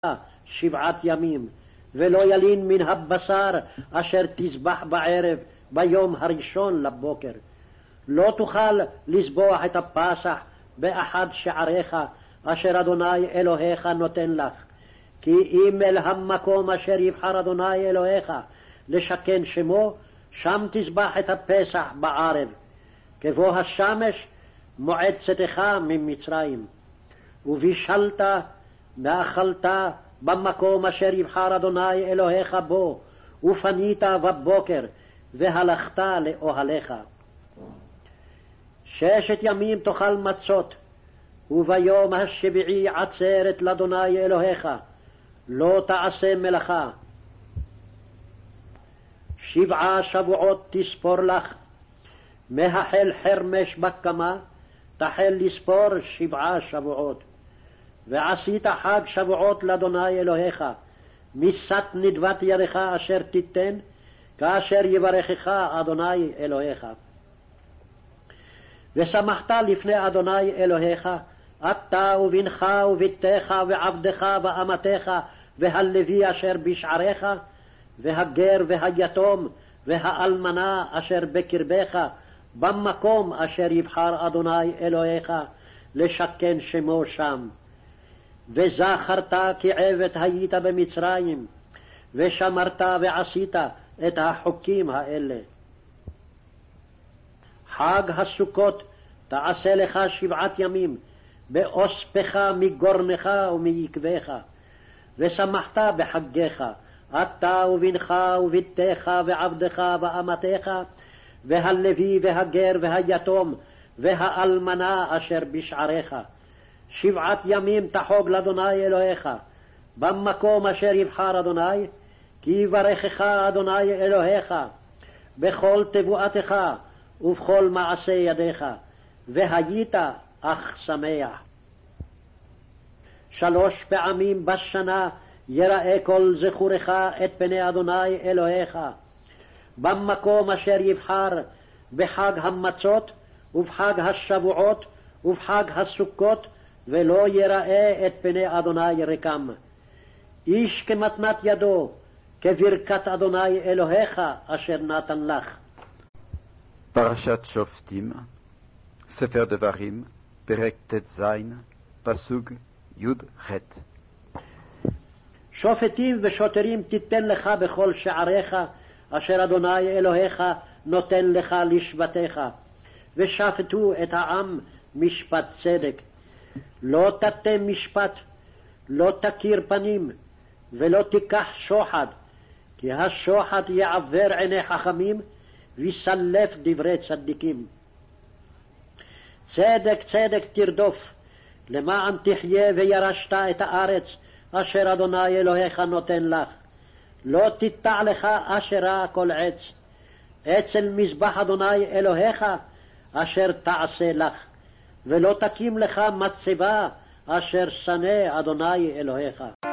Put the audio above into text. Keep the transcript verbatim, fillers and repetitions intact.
שבעת ימים, ולא ילין מן הבשר אשר תזבח בערב ביום הראשון לבוקר. לא תוכל לזבוח את הפסח באחד שעריך אשר אדוני אלוהיך נותן לך, כי אם אל המקום אשר יבחר אדוני אלוהיך לשכן שמו, שם תזבח את הפסח בערב, כבוא השמש מועד צאתך ממצרים. ובישלת ואכלת במקום אשר יבחר אדוני אלוהיך בו, ופנית בבוקר והלכת לאוהליך. ששת ימים תאכל מצות, וביום השביעי עצרת לאדוני אלוהיך, לא תעשה מלאכה. שבעה שבועות תספור לך, מהחל חרמש בקמה תחל לספור שבעה שבועות. ועשית חג שבועות לאדוני אלוהיך, משאת נדבת ידך אשר תיתן, כאשר יברכך אדוני אלוהיך. ושמחת לפני אדוני אלוהיך, אתה ובנך ובתך ועבדך ואמתך והלוי אשר בשעריך, והגר והיתום והאלמנה אשר בקרבך, במקום אשר יבחר אדוני אלוהיך לשכן שמו שם. וזכרת כי עבד היית במצרים, ושמרת ועשית את החוקים האלה. חג הסוכות תעשה לך שבעת ימים, באוספך מגורנך ומיקבך, ושמחת בחגיך, אתה ובנך ובתך ועבדך ואמתך, והלוי והגר והיתום והאלמנה אשר בשעריך. שבעת ימים תחוג לאדוני אלוהיך, במקום אשר יבחר אדוני, כי יברכך אדוני אלוהיך בכל תבואתך ובכל מעשה ידיך, והיית אך שמח. שלוש פעמים בשנה יראה כל זכורך את פני אדוני אלוהיך, במקום אשר יבחר, בחג המצות ובחג השבועות ובחג הסוכות, ולא יראה את פני אדוני ריקם. איש כמתנת ידו, כברכת אדוני אלוהיך אשר נתן לך. פרשת שופטים, ספר דברים, פרק ט"ז, פסוק י"ח. שופטים ושוטרים תיתן לך בכל שעריך, אשר אדוני אלוהיך נותן לך לשבטיך, ושפטו את העם משפט צדק. לא תטה משפט, לא תכיר פנים, ולא תיקח שוחד, כי השוחד יעבר עיני חכמים, ויסלף דברי צדיקים. צדק צדק תרדוף, למען תחיה וירשת את הארץ אשר אדוני אלוהיך נותן לך. לא תיטע לך אשרה כל עץ, אצל מזבח אדוני אלוהיך אשר תעשה לך, ולא תקים לך מצבה אשר שנא אדוני אלוהיך.